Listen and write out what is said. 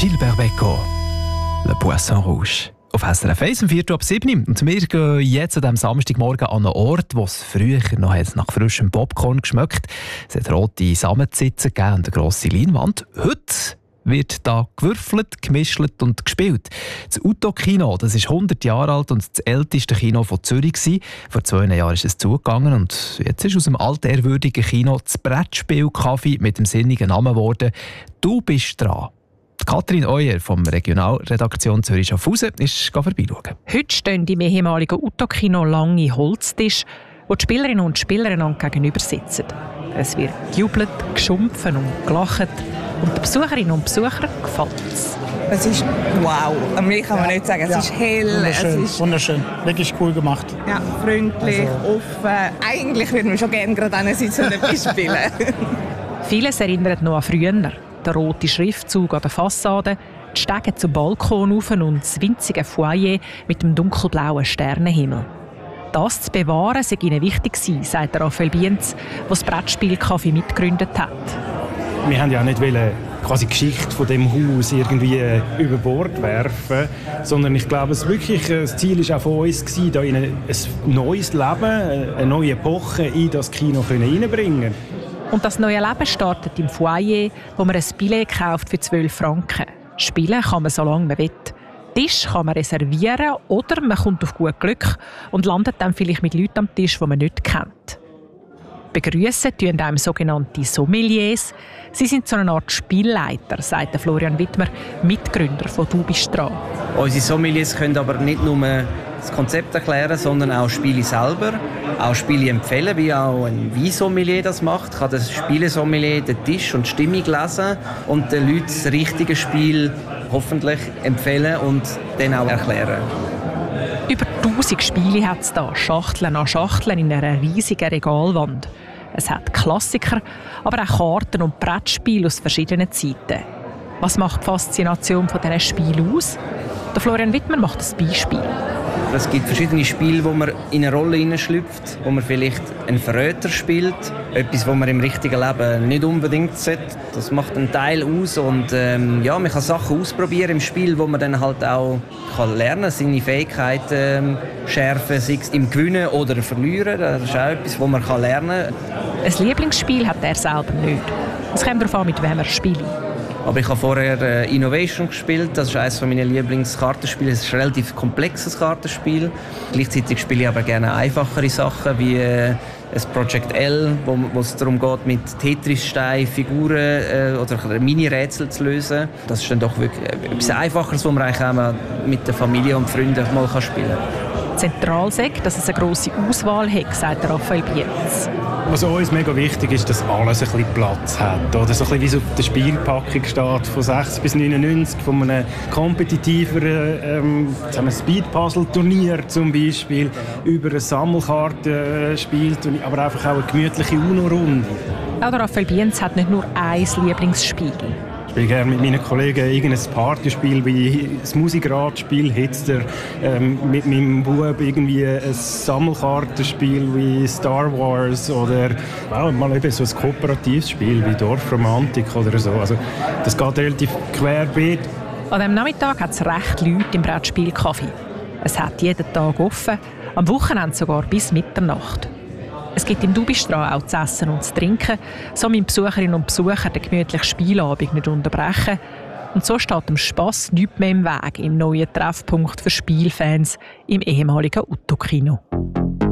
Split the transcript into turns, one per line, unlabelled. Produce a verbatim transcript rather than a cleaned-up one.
Gilbert Bécaud, Le Poisson Rouge. Auf S R F eins um vier Uhr ab sieben. Und wir gehen jetzt an diesem Samstagmorgen an einen Ort, wo es früher noch nach frischem Popcorn geschmeckt. Es hat rote Samensitze gegeben und eine grosse Leinwand. Heute wird da gewürfelt, gemischt und gespielt. Das Uto-Kino, das ist hundert Jahre alt und das älteste Kino von Zürich. Vor zwei Jahren ist es zugegangen und jetzt ist aus dem altehrwürdigen Kino das Brettspiel-Café mit dem sinnigen Namen geworden. «Du bist dran». Katrin Euer vom Regionalredaktion Zürich-Schaffhausen ist vorbeischauen.
Heute stehen im ehemaligen Uto-Kino lange Holztische, wo die Spielerinnen und Spieler einander gegenüber sitzen. Es wird gejubelt, geschumpfen und gelacht. Und den Besucherinnen und Besuchern gefällt es.
Es ist wow. Mehr kann man nicht sagen. Es
ja.
ist hell.
Wunderschön,
es ist
wunderschön. Wirklich cool gemacht.
Ja, freundlich, also offen. Eigentlich würden wir schon gerne gerade sitzen und etwas spielen.
Vieles erinnert noch an früher. Der rote Schriftzug an der Fassade, die Stege zum Balkon rauf und das winzige Foyer mit dem dunkelblauen Sternenhimmel. Das zu bewahren sei ihnen wichtig gewesen, sagt Raphael Bienz, der das Brettspiel-Café mitgegründet hat.
Wir haben ja nicht wollen, quasi die Geschichte von dem Haus irgendwie über Bord werfen, sondern ich glaube, es wirklich das Ziel ist auch von uns gewesen, da in ein neues Leben, eine neue Epoche in das Kino reinbringen.
Und das neue Leben startet im Foyer, wo man ein Billett kauft für zwölf Franken. Spielen kann man so lange man will. Tisch kann man reservieren oder man kommt auf gut Glück und landet dann vielleicht mit Leuten am Tisch, die man nicht kennt. Begrüssen tun einem sogenannte Sommeliers. Sie sind so eine Art Spielleiter, sagt Florian Wittmer, Mitgründer von «Du bist dran».
Unsere Sommeliers können aber nicht nur das Konzept erklären, sondern auch Spiele selber, auch Spiele empfehlen, wie auch ein Weinsommelier das macht. Kann das Spielesommelier den Tisch und die Stimmung lesen und den Leuten das richtige Spiel hoffentlich empfehlen und dann auch erklären.
Über tausend Spiele hat es da, Schachteln an Schachteln in einer riesigen Regalwand. Es hat Klassiker, aber auch Karten und Brettspiele aus verschiedenen Zeiten. Was macht die Faszination von diesen Spielen aus? Der Florian Wittmer macht ein Beispiel.
Es gibt verschiedene Spiele, wo man in eine Rolle hineinschlüpft, wo man vielleicht einen Verräter spielt, etwas, was man im richtigen Leben nicht unbedingt sollte. Das macht einen Teil aus und ähm, ja, man kann Sachen ausprobieren im Spiel, wo man dann halt auch kann lernen, seine Fähigkeiten ähm, schärfen, sei es im Gewinnen oder Verlieren. Das ist auch etwas, was man kann lernen kann.
Ein Lieblingsspiel hat er selber nicht. Es kommt darauf an, mit wem er spielt.
Aber ich habe vorher äh, Innovation gespielt. Das ist eines meiner Lieblingskartenspiele. Es ist ein relativ komplexes Kartenspiel. Gleichzeitig spiele ich aber gerne einfachere Sachen wie äh, ein Project L, wo, wo es darum geht, mit Tetris-Steinen Figuren äh, oder Mini-Rätsel zu lösen. Das ist dann doch wirklich etwas Einfacheres, wo man eigentlich auch mit der Familie und Freunden mal spielen kann.
Zentral sagt, dass es eine grosse Auswahl hat, sagt Raphael Bienz.
Was uns mega wichtig ist, dass alles ein bisschen Platz hat. Oder so ein bisschen wie so die Spielpackung steht, von sechzig bis neunundneunzig, von einem kompetitiveren ähm, Speed-Puzzle-Turnier zum Beispiel, über ein Sammelkartenspiel, aber einfach auch eine gemütliche UNO-Runde.
Auch Raphael Bienz hat nicht nur ein Lieblingsspiel.
Ich spiele gerne mit meinen Kollegen irgendein Partyspiel wie das Musikradspiel, Hitster, ähm, mit meinem Bub irgendwie ein Sammelkartenspiel wie Star Wars oder wow, mal eben so ein kooperatives Spiel wie Dorfromantik oder so. Also das geht relativ querbeet.
An diesem Nachmittag hat es recht Leute im Brettspiel-Café. Es hat jeden Tag offen, am Wochenende sogar bis Mitternacht. Es gibt im «Du bist dran» auch zu essen und zu trinken, so müssen Besucherinnen und Besucher den gemütlichen Spielabend nicht unterbrechen. Und so steht dem Spass nichts mehr im Weg im neuen Treffpunkt für Spielfans im ehemaligen Uto-Kino.